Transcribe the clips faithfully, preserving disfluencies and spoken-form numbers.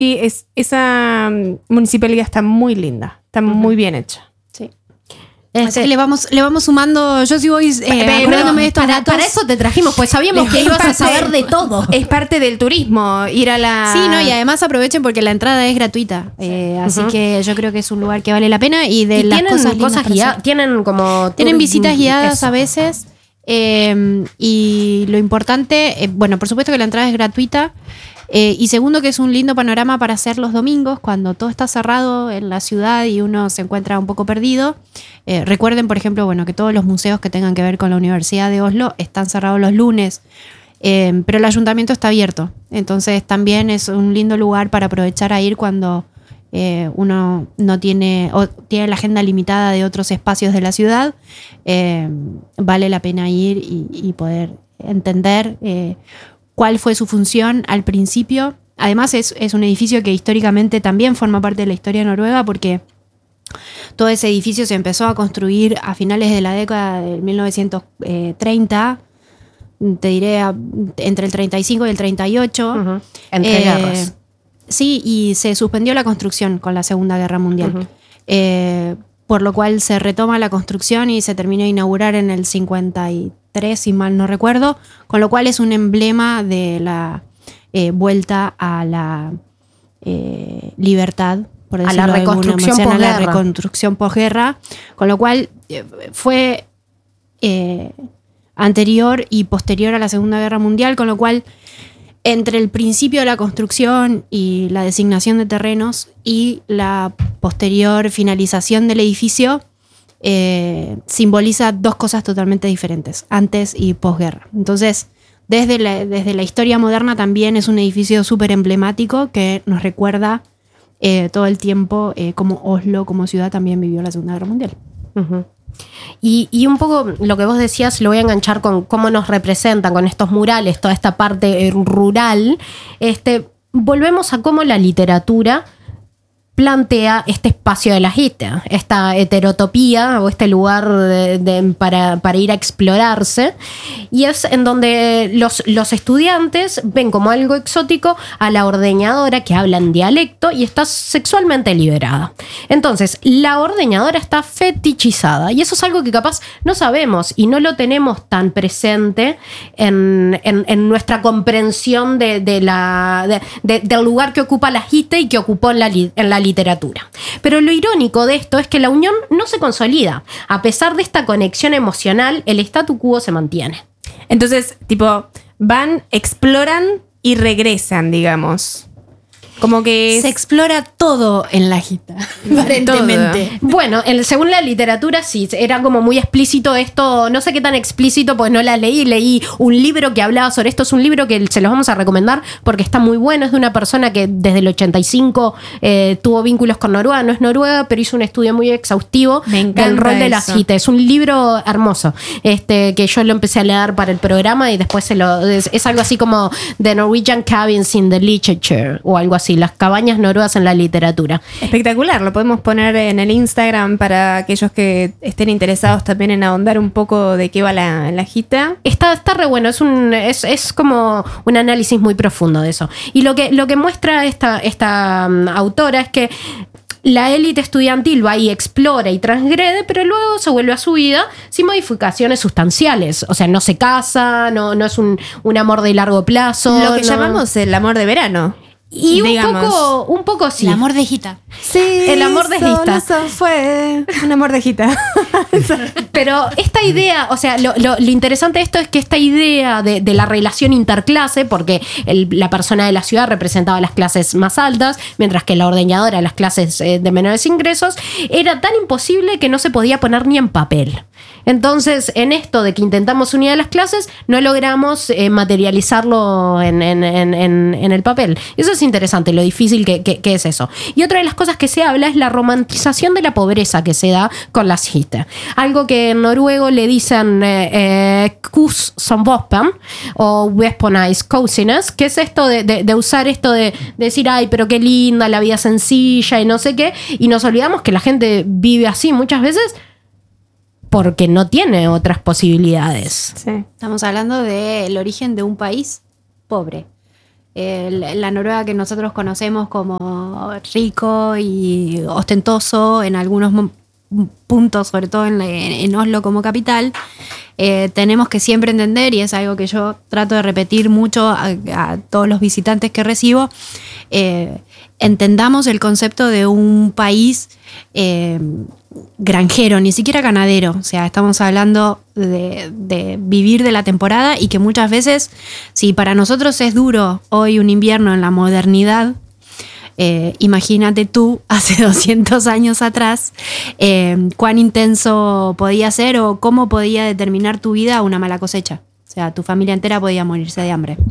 Y es, esa municipalidad está muy linda, está uh-huh. muy bien hecha. Sí. Este, Así que le vamos, le vamos sumando. Yo sí voy eh, acordándome de estos para, datos. Para eso te trajimos, pues sabíamos que ibas parte, a saber de todo. Es parte del turismo, ir a la... Sí, no, y además aprovechen porque la entrada es gratuita. Eh, uh-huh. Así que yo creo que es un lugar que vale la pena. Y de y las tienen cosas cosas guiadas, tienen como... Tienen visitas guiadas eso. a veces. Eh, y lo importante, eh, bueno, por supuesto que la entrada es gratuita. Eh, y segundo, que es un lindo panorama para hacer los domingos, cuando todo está cerrado en la ciudad y uno se encuentra un poco perdido. Eh, recuerden, por ejemplo, bueno, que todos los museos que tengan que ver con la Universidad de Oslo están cerrados los lunes, eh, pero el ayuntamiento está abierto. Entonces también es un lindo lugar para aprovechar a ir cuando eh, uno no tiene, o tiene la agenda limitada de otros espacios de la ciudad. Eh, vale la pena ir y, y poder entender eh, cuál fue su función al principio. Además es, es un edificio que históricamente también forma parte de la historia noruega, porque todo ese edificio se empezó a construir a finales de la década de mil novecientos treinta, te diré a, entre el treinta y cinco y el treinta y ocho. Uh-huh. Entre eh, guerras. Sí, y se suspendió la construcción con la Segunda Guerra Mundial. Uh-huh. Eh, por lo cual se retoma la construcción y se terminó de inaugurar en el cincuenta y tres, si mal no recuerdo, con lo cual es un emblema de la eh, vuelta a la eh, libertad, por decirlo a la reconstrucción de alguna manera, a la posguerra. reconstrucción posguerra, con lo cual eh, fue eh, anterior y posterior a la Segunda Guerra Mundial, con lo cual entre el principio de la construcción y la designación de terrenos y la posterior finalización del edificio, eh, simboliza dos cosas totalmente diferentes, antes y posguerra. Entonces, desde la, desde la historia moderna también es un edificio súper emblemático que nos recuerda eh, todo el tiempo eh, cómo Oslo como ciudad también vivió la Segunda Guerra Mundial. Uh-huh. Y, y un poco lo que vos decías lo voy a enganchar con cómo nos representan con estos murales, toda esta parte eh, rural. Este, volvemos a cómo la literatura plantea este espacio de la Gita, esta heterotopía o este lugar de, de, para, para ir a explorarse, y es en donde los, los estudiantes ven como algo exótico a la ordeñadora que habla en dialecto y está sexualmente liberada. Entonces, la ordeñadora está fetichizada y eso es algo que capaz no sabemos y no lo tenemos tan presente en, en, en nuestra comprensión de, de la, de, de, del lugar que ocupa la Gita y que ocupó en la, en la literatura. Pero lo irónico de esto es que la unión no se consolida. A pesar de esta conexión emocional, el statu quo se mantiene. Entonces, tipo, van, exploran y regresan, digamos. Como que se explora todo en la Gita, aparentemente. Bueno, el, según la literatura sí, era como muy explícito esto, no sé qué tan explícito, pues no la leí, leí un libro que hablaba sobre esto, es un libro que se los vamos a recomendar porque está muy bueno, es de una persona que desde el ochenta y cinco eh, tuvo vínculos con Noruega, no es noruega, pero hizo un estudio muy exhaustivo del rol de la Gita. Es un libro hermoso, este, que yo lo empecé a leer para el programa y después se lo, es, es algo así como The Norwegian Cabins in the Literature o algo así. Las cabañas noruegas en la literatura. Espectacular, lo podemos poner en el Instagram para aquellos que estén interesados también en ahondar un poco de qué va la, la Gita. Está, está re bueno, es un es, es como un análisis muy profundo de eso. Y lo que, lo que muestra esta, esta um, autora es que la élite estudiantil va y explora y transgrede, pero luego se vuelve a su vida sin modificaciones sustanciales. O sea, no se casa, no, no es un, un amor de largo plazo. Lo que no. llamamos el amor de verano. Y digamos. un poco, un poco sí. El amor de Gita. Sí, el amor de Gita. Eso fue un amor de Gita. Pero esta idea, o sea, lo, lo, lo interesante de esto es que esta idea de, de la relación interclase, porque el, la persona de la ciudad representaba las clases más altas, mientras que la ordeñadora las clases eh, de menores ingresos, era tan imposible que no se podía poner ni en papel. Entonces, en esto de que intentamos unir a las clases, no logramos eh, materializarlo en, en, en, en el papel. Eso es interesante, lo difícil que, que, que es eso. Y otra de las cosas que se habla es la romantización de la pobreza que se da con las Gita. Algo que en noruego le dicen eh, kus som våpen o weaponized coziness, que es esto de, de, de usar esto de, de decir, ay, pero qué linda, la vida sencilla y no sé qué, y nos olvidamos que la gente vive así muchas veces porque no tiene otras posibilidades. Sí. Estamos hablando del origen de un país pobre. eh, la, la Noruega que nosotros conocemos como rico y ostentoso en algunos mo- puntos, sobre todo en, en Oslo como capital, eh, tenemos que siempre entender, y es algo que yo trato de repetir mucho a, a todos los visitantes que recibo, eh, entendamos el concepto de un país eh, granjero, ni siquiera ganadero. O sea, estamos hablando de, de vivir de la temporada, y que muchas veces, si para nosotros es duro hoy un invierno en la modernidad, Eh, imagínate tú, hace doscientos años atrás, eh, cuán intenso podía ser o cómo podía determinar tu vida una mala cosecha. O sea, tu familia entera podía morirse de hambre.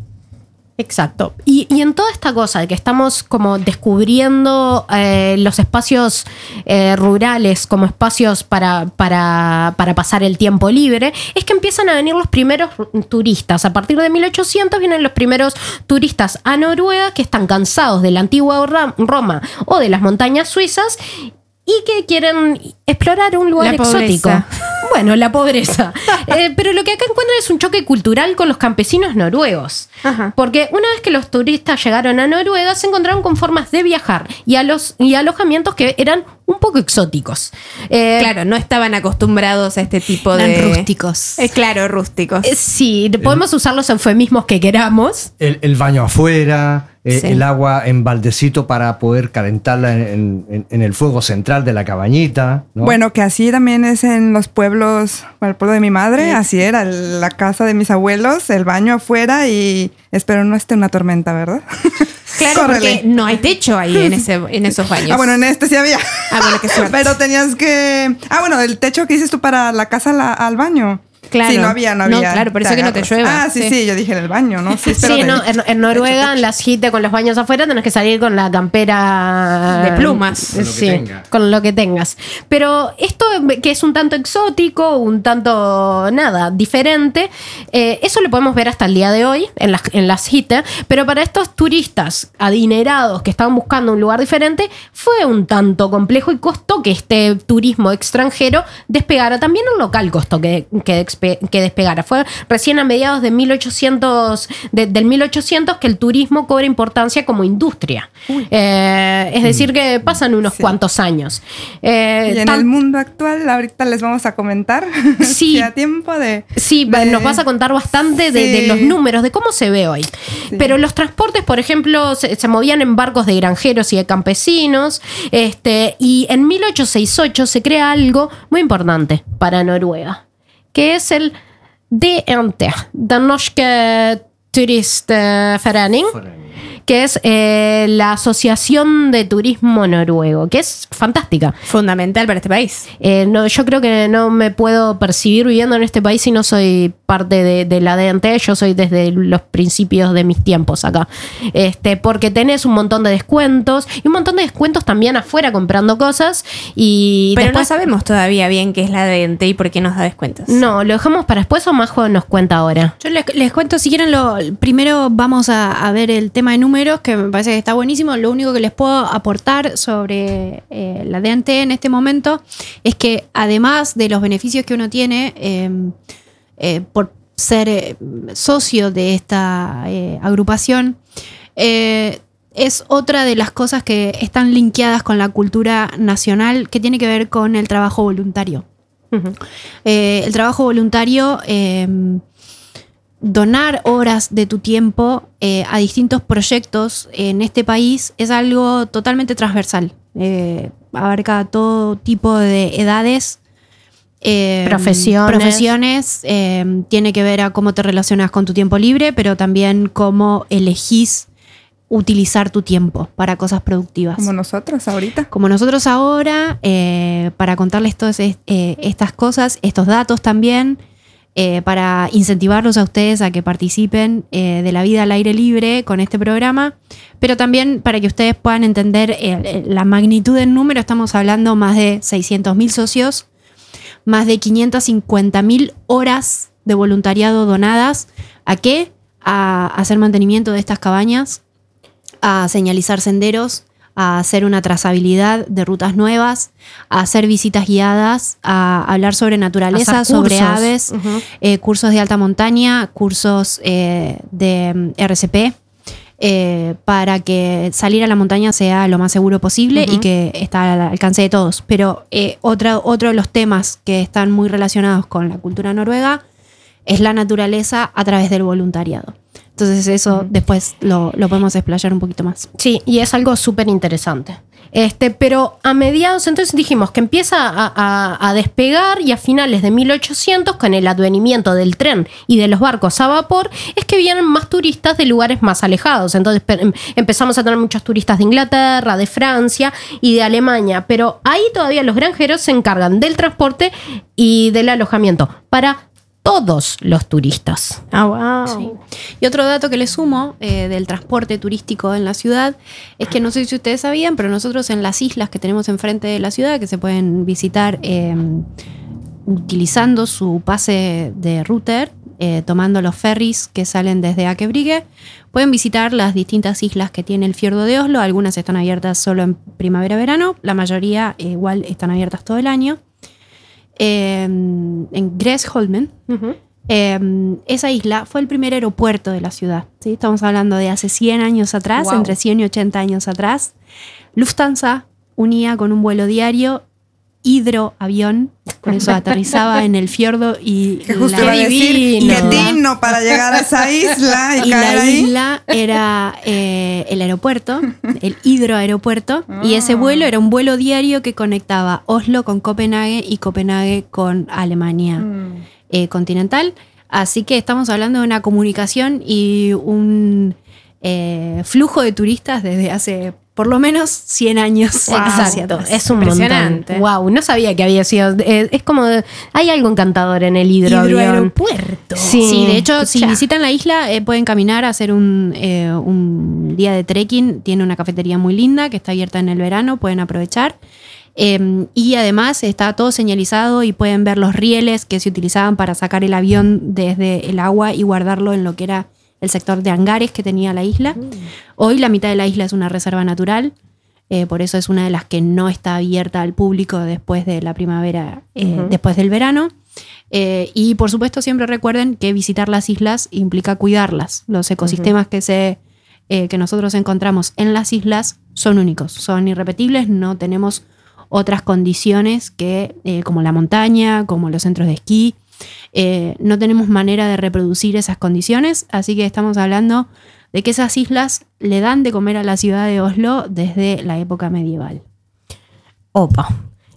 Exacto. Y, y en toda esta cosa de que estamos como descubriendo eh, los espacios eh, rurales como espacios para, para, para pasar el tiempo libre, es que empiezan a venir los primeros turistas. A partir de mil ochocientos vienen los primeros turistas a Noruega que están cansados de la antigua Roma o de las montañas suizas y que quieren explorar un lugar La exótico. pobreza. Bueno, la pobreza. Eh, pero lo que acá encuentran es un choque cultural con los campesinos noruegos. Ajá. Porque una vez que los turistas llegaron a Noruega, se encontraron con formas de viajar y, a los, y alojamientos que eran un poco exóticos. Eh, Claro, no estaban acostumbrados a este tipo Eran de... rústicos. Eh, claro, rústicos. eh, sí, podemos usar los eufemismos que queramos. El, el baño afuera, eh, Sí. el agua en baldecito para poder calentarla en, en- en el fuego central de la cabañita, ¿no? Bueno, que así también es en los pueblos, para el pueblo de mi madre, así era, la casa de mis abuelos, el baño afuera y espero no esté una tormenta, ¿verdad? Claro, Córrele. porque no hay techo ahí en, ese, en esos baños. Ah, bueno, en este sí había. Ah, bueno, qué suerte. Pero tenías que... Ah, bueno, el techo que dices tú para la casa la- al baño. Claro. Sí, no había, no No, había. claro, por eso que no te agarras. llueva. Ah, sí, sí, Sí. yo dije en el baño, ¿no? Sí, espero Sí, de- no, en, en Noruega, en las Hite con los baños afuera, tenés que salir con la campera De plumas. Con lo que Sí, tengas. con lo que tengas. Pero esto que es un tanto exótico, un tanto, nada, diferente, eh, eso lo podemos ver hasta el día de hoy en las, en las Hite, pero para estos turistas adinerados que estaban buscando un lugar diferente, fue un tanto complejo y costó que este turismo extranjero despegara. También el local costó que, que, despe- que despegara. Fue recién a mediados de mil ochocientos, de- del mil ochocientos que el turismo cobra importancia como industria. Eh, es decir, que pasan unos Sí. cuantos años. Eh, Y en tan- el mundo actual, ahorita les vamos a comentar. Sí. Si a tiempo de... Sí, de- nos vas a contar bastante de, Sí. de los números, de cómo se ve hoy. Sí. Pero los transportes, por ejemplo, se, se movían en barcos de granjeros y de campesinos. Este, y en mil ochocientos sesenta y ocho se crea algo muy importante para Noruega, que es el D N T, Den Norske Turistforening, que es eh, la Asociación de Turismo Noruego, que es fantástica. Fundamental para este país. Eh, no, yo creo que no me puedo percibir viviendo en este país si no soy parte de, de la D N T. Yo soy desde los principios de mis tiempos acá. Este, porque tenés un montón de descuentos y un montón de descuentos también afuera comprando cosas. Y Pero después, no sabemos todavía bien qué es la D N T y por qué nos da descuentos. No, lo dejamos para después o Majo nos cuenta ahora. Yo les, les cuento, si quieren, lo, primero vamos a, a ver el tema de números, que me parece que está buenísimo. Lo único que les puedo aportar sobre eh, la D N T en este momento es que, además de los beneficios que uno tiene eh, eh, por ser eh, socio de esta eh, agrupación, eh, es otra de las cosas que están linkeadas con la cultura nacional, que tiene que ver con el trabajo voluntario. Eh, el trabajo voluntario, eh, donar horas de tu tiempo eh, a distintos proyectos en este país es algo totalmente transversal. Eh, abarca todo tipo de edades, eh, Profesiones. profesiones, eh, tiene que ver a cómo te relacionas con tu tiempo libre, pero también cómo elegís utilizar tu tiempo para cosas productivas. Como nosotros ahorita. Como nosotros ahora, eh, para contarles todas eh, estas cosas, estos datos también, eh, para incentivarlos a ustedes a que participen eh, de la vida al aire libre con este programa, pero también para que ustedes puedan entender eh, la magnitud del número. Estamos hablando más de seiscientos mil socios, más de quinientas cincuenta mil horas de voluntariado donadas. ¿A qué? A hacer mantenimiento de estas cabañas, a señalizar senderos, a hacer una trazabilidad de rutas nuevas, a hacer visitas guiadas, a hablar sobre naturaleza, Hacer sobre cursos. aves, Ujú. eh, cursos de alta montaña, cursos eh, de mm, R C P, eh, para que salir a la montaña sea lo más seguro posible uh-huh. y que está al alcance de todos. Pero eh, otra, otro de los temas que están muy relacionados con la cultura noruega es la naturaleza a través del voluntariado. Entonces eso uh-huh. después lo, lo podemos explayar un poquito más. Sí, y es algo súper interesante. Este, pero a mediados, entonces dijimos que empieza a, a, a despegar y a finales de mil ochocientos, con el advenimiento del tren y de los barcos a vapor, es que vienen más turistas de lugares más alejados. Entonces empezamos a tener muchos turistas de Inglaterra, de Francia y de Alemania. Pero ahí todavía los granjeros se encargan del transporte y del alojamiento para todos los turistas. Ah, wow. Sí. Y otro dato que les sumo eh, del transporte turístico en la ciudad es que no sé si ustedes sabían, pero nosotros en las islas que tenemos enfrente de la ciudad, que se pueden visitar eh, utilizando su pase de router, eh, tomando los ferries que salen desde Akebrige, pueden visitar las distintas islas que tiene el fiordo de Oslo. Algunas están abiertas solo en primavera-verano, la mayoría eh, igual están abiertas todo el año. Eh, en Gräsholmen, uh-huh. eh, esa isla fue el primer aeropuerto de la ciudad, ¿sí? Estamos hablando de hace cien años atrás, wow. entre cien y ochenta años atrás. Lufthansa unía con un vuelo diario hidroavión, con eso aterrizaba en el fiordo y que justo la, iba a decir, qué digno para llegar a esa isla y, y caer la ahí. isla era eh, el aeropuerto, el hidroaeropuerto, oh. y ese vuelo era un vuelo diario que conectaba Oslo con Copenhague y Copenhague con Alemania mm. eh, continental. Así que estamos hablando de una comunicación y un eh, flujo de turistas desde hace por lo menos cien años. Wow. Exacto, es un impresionante. Montón. Wow, no sabía que había sido. Eh, es como. Hay algo encantador en el hidroavión. Hidroaeropuerto. Sí. sí, de hecho, Escucha. si visitan la isla, eh, pueden caminar a hacer un, eh, un día de trekking. Tiene una cafetería muy linda que está abierta en el verano, pueden aprovechar. Eh, y además está todo señalizado y pueden ver los rieles que se utilizaban para sacar el avión desde el agua y guardarlo en lo que era el sector de hangares que tenía la isla. Mm. Hoy la mitad de la isla es una reserva natural, eh, por eso es una de las que no está abierta al público después de la primavera, eh, uh-huh. después del verano. Eh, y por supuesto siempre recuerden que visitar las islas implica cuidarlas. Los ecosistemas uh-huh. que, se, eh, que nosotros encontramos en las islas son únicos, son irrepetibles, no tenemos otras condiciones que, eh, como la montaña, como los centros de esquí. Eh, no tenemos manera de reproducir esas condiciones, así que estamos hablando de que esas islas le dan de comer a la ciudad de Oslo desde la época medieval. Opa.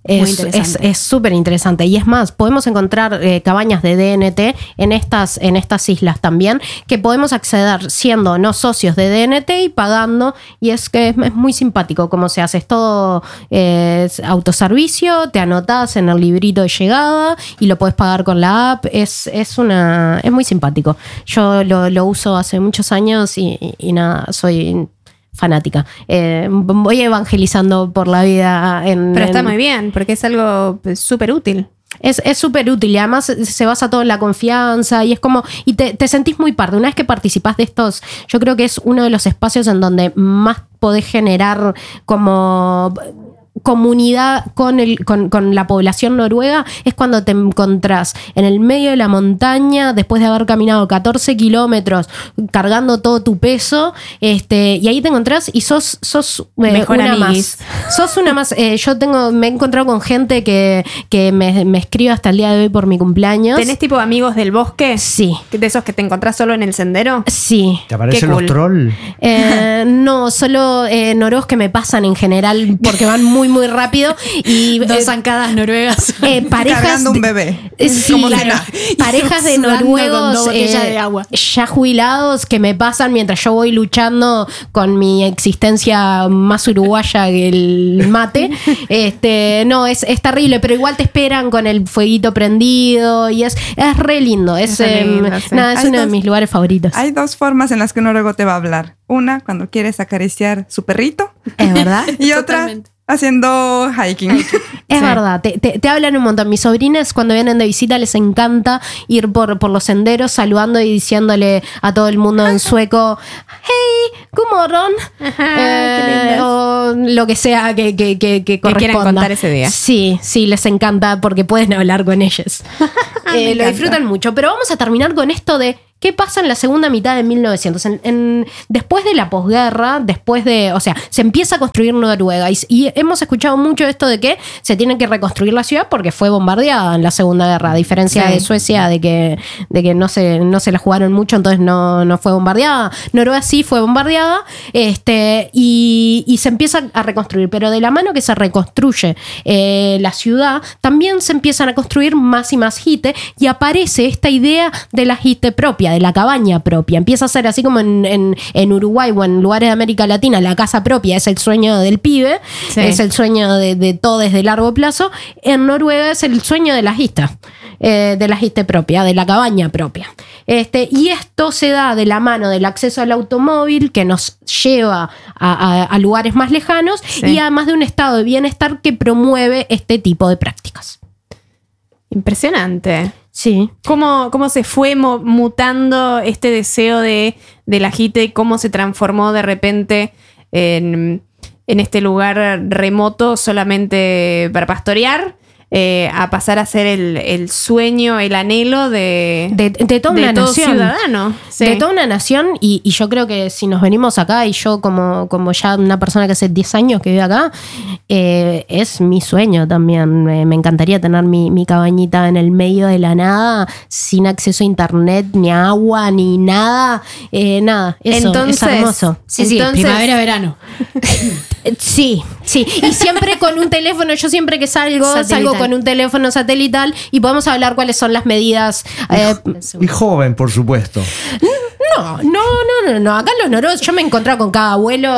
Es súper interesante. Y es más, podemos encontrar eh, cabañas de D N T en estas, en estas islas también, que podemos acceder siendo no socios de D N T y pagando. Y es que es, es muy simpático cómo se hace. Es todo eh, es autoservicio, te anotás en el librito de llegada y lo podés pagar con la app. Es, es, una, es muy simpático. Yo lo, lo uso hace muchos años y, y, y nada, soy fanática. Eh, voy evangelizando por la vida. En, Pero está en, muy bien, porque es algo súper útil. Es súper útil y además se basa todo en la confianza y es como, y te, te sentís muy parte. Una vez que participás de estos, yo creo que es uno de los espacios en donde más podés generar como comunidad con, el, con, con la población noruega, es cuando te encontrás en el medio de la montaña después de haber caminado catorce kilómetros cargando todo tu peso, este, y ahí te encontrás y sos, sos eh, Mejor una amiguis. más. Sos una más. Eh, yo tengo, me he encontrado con gente que, que me, me escribe hasta el día de hoy por mi cumpleaños. ¿Tenés tipo amigos del bosque? Sí. ¿De esos que te encontrás solo en el sendero? Sí. ¿Te aparecen Qué cool. los trolls? Eh, no, solo eh, noros que me pasan en general porque van muy muy rápido y dos eh, zancadas noruegas eh, parejas cargando un de- bebé. eh, sí, Como si claro. nada. Parejas de Sudando con noruegos dos botellas eh, de agua. ya jubilados que me pasan mientras yo voy luchando con mi existencia más uruguaya que el mate. Este, no, es, es terrible, pero igual te esperan con el fueguito prendido y es, es re lindo. Es, Es re lindo, eh, sí. nada, es Hay uno de dos- mis lugares favoritos. Hay dos formas en las que un noruego te va a hablar. Una, cuando quieres acariciar su perrito. Es verdad. Y otra, Totalmente. haciendo hiking. Es Sí. verdad, te, te, te hablan un montón. Mis sobrinas cuando vienen de visita les encanta ir por, por los senderos saludando y diciéndole a todo el mundo en sueco, hey, good morning. Ajá, qué lindas. o cuenten lo que sea que, que, que, que corresponda. quieran contar ese día. Sí, sí, les encanta porque pueden hablar con ellos. eh, lo disfrutan mucho. Pero vamos a terminar con esto de qué pasa en la segunda mitad de mil novecientos. En, en, después de la posguerra, después de, o sea, se empieza a construir Noruega y, y hemos escuchado mucho esto de que se tiene que reconstruir la ciudad porque fue bombardeada en la Segunda Guerra, a diferencia sí. de Suecia, de que, de que no, se, no se la jugaron mucho, entonces no, no fue bombardeada. Noruega sí fue bombardeada este, y, y se empieza a reconstruir, pero de la mano que se reconstruye eh, la ciudad, también se empiezan a construir más y más hite y aparece esta idea de la hite propia, de la cabaña propia. Empieza a ser así como en, en, en Uruguay o en lugares de América Latina, la casa propia es el sueño del pibe, sí. es el sueño de, de todo desde largo plazo. En Noruega es el sueño de la hista, eh, de la histe propia, de la cabaña propia. Este, y esto se da de la mano del acceso al automóvil que nos lleva a, a, a lugares más lejanos sí. y además de un estado de bienestar que promueve este tipo de prácticas. Impresionante. Sí. ¿Cómo, cómo se fue mo- mutando este deseo de, de la hite? ¿Cómo se transformó de repente en, en este lugar remoto solamente para pastorear? Eh, a pasar a ser el, el sueño, el anhelo de, de, de toda una de todo nación. ciudadano. Sí. De toda una nación, y, y yo creo que si nos venimos acá, y yo como, como ya una persona que hace diez años que vive acá, eh, es mi sueño también. Me, me encantaría tener mi, mi cabañita en el medio de la nada, sin acceso a internet, ni agua, ni nada. Eh, nada, eso entonces, es hermoso. Sí, sí, entonces, primavera, verano. Sí, sí. Y siempre con un teléfono, yo siempre que salgo, satelital. salgo con un teléfono satelital y podemos hablar cuáles son las medidas. Eh, y joven, por supuesto. No, no, no, no, no. Acá en los noruegos yo me he encontrado con cada abuelo.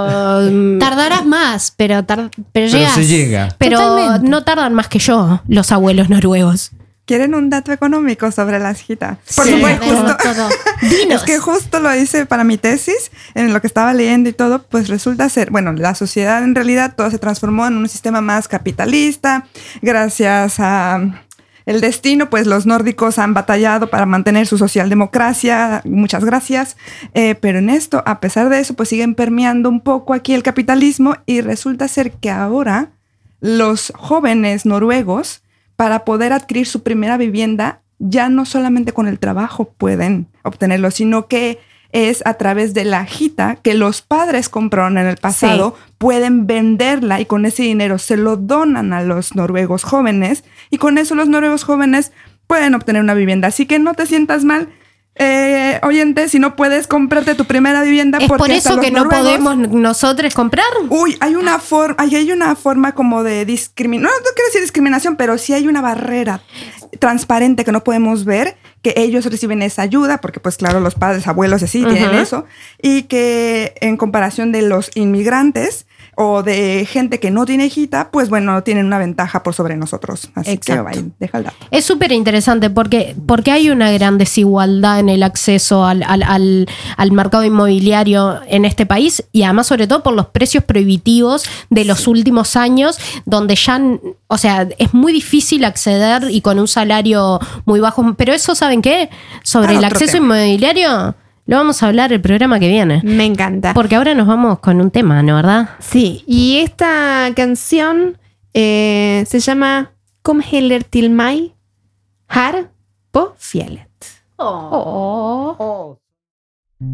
Tardarás más, pero, tar- pero, Pero llegas. se llega. Pero Totalmente. no tardan más que yo, los abuelos noruegos. ¿Quieren un dato económico sobre las hitas? Por Sí, supuesto. todo, todo. Dinos. Es que justo lo hice para mi tesis, en lo que estaba leyendo y todo, pues resulta ser, bueno, la sociedad en realidad todo se transformó en un sistema más capitalista, gracias a el destino, pues los nórdicos han batallado para mantener su socialdemocracia, muchas gracias, eh, pero en esto, a pesar de eso, pues siguen permeando un poco aquí el capitalismo y resulta ser que ahora los jóvenes noruegos, para poder adquirir su primera vivienda, ya no solamente con el trabajo pueden obtenerlo, sino que es a través de la hita que los padres compraron en el pasado, sí. pueden venderla y con ese dinero se lo donan a los noruegos jóvenes y con eso los noruegos jóvenes pueden obtener una vivienda. Así que no te sientas mal, eh, oyente, si no puedes comprarte tu primera vivienda. ¿Es porque por eso que no podemos nosotros comprar? Uy, hay una forma, hay, hay una forma como de discriminación, no, no quiero decir discriminación, pero sí hay una barrera transparente que no podemos ver, que ellos reciben esa ayuda, porque pues claro, los padres, abuelos así uh-huh. tienen eso, y que en comparación de los inmigrantes o de gente que no tiene hijita, pues bueno, tienen una ventaja por sobre nosotros. Así Exacto. que vaya, deja el dato. Es súper interesante porque, porque hay una gran desigualdad en el acceso al, al, al, al mercado inmobiliario en este país y además sobre todo por los precios prohibitivos de los últimos años, donde ya, o sea, es muy difícil acceder y con un salario muy bajo. Pero eso, ¿saben qué? Sobre ah, el acceso tema. inmobiliario... Lo vamos a hablar el programa que viene. Me encanta. Porque ahora nos vamos con un tema, ¿no? ¿Verdad? Sí. Y esta canción eh, se llama Kom heller till mig, här på fjället. Oh. Oh.